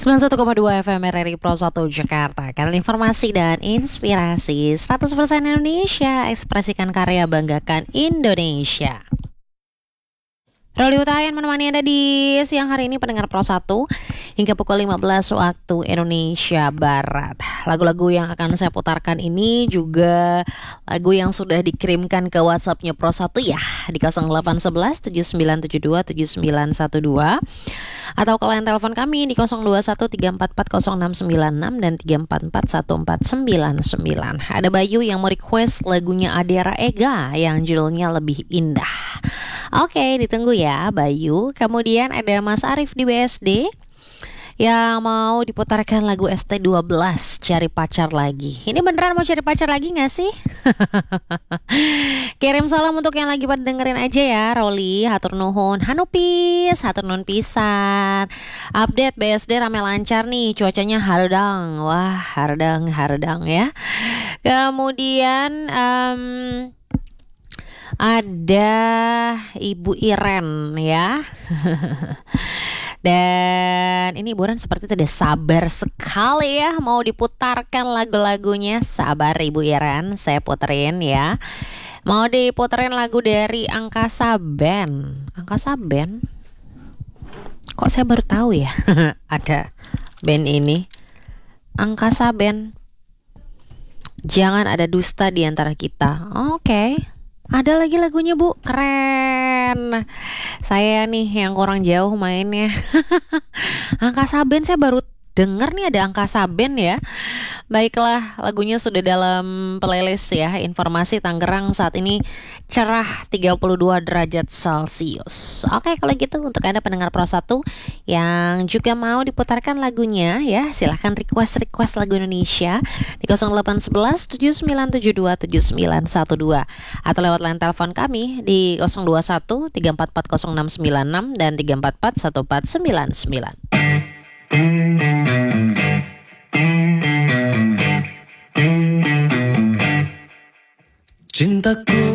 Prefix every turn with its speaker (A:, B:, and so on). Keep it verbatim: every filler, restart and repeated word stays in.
A: sembilan puluh satu koma dua F M R R I Pro satu Jakarta. Karena informasi dan inspirasi seratus persen Indonesia. Ekspresikan karya, banggakan Indonesia. Roli Utayan menemani Anda di siang hari ini pendengar Pro satu hingga pukul lima belas waktu Indonesia Barat. Lagu-lagu yang akan saya putarkan ini juga lagu yang sudah dikirimkan ke WhatsApp-nya Pro satu ya, di nol delapan satu satu tujuh sembilan tujuh dua tujuh sembilan satu dua, atau kalian telepon kami di nol dua satu tiga empat empat nol enam sembilan enam dan tiga empat empat satu empat sembilan sembilan. Ada Bayu yang mau request lagunya Adera Ega yang judulnya Lebih Indah. Oke, ditunggu ya Bayu. Kemudian ada Mas Arif di B S D yang mau diputarkan lagu S T dua belas, Cari Pacar Lagi. Ini beneran mau cari pacar lagi gak sih? Kirim salam untuk yang lagi pada dengerin aja ya. Roli, hatur nuhun, Hanupis, hatur nuhun pisan. Update B S D rame lancar nih, cuacanya hardang. Wah, hardang, hardang ya. Kemudian um, ada Ibu Iren ya. Dan ini Buran seperti tidak sabar sekali ya mau diputarkan lagu-lagunya. Sabar Ibu Iren, saya puterin ya. Mau diputerin lagu dari Angkasa Band. Angkasa Band? Kok saya baru tahu ya ada band ini. Angkasa Band. Jangan ada dusta di antara kita. Oke okay. Ada lagi lagunya Bu, keren. Saya nih yang kurang jauh mainnya. Angkasa Band saya baru denger nih ada Angkasa Band ya. Baiklah, lagunya sudah dalam playlist ya. Informasi Tangerang saat ini cerah tiga puluh dua derajat Celcius. Oke, kalau gitu untuk Anda pendengar Pro satu yang juga mau diputarkan lagunya ya, silahkan request-request lagu Indonesia di nol delapan satu satu tujuh sembilan tujuh dua tujuh sembilan satu dua atau lewat line telepon kami di nol dua satu tiga empat empat nol enam sembilan enam dan tiga empat empat satu empat sembilan sembilan.
B: Cintaku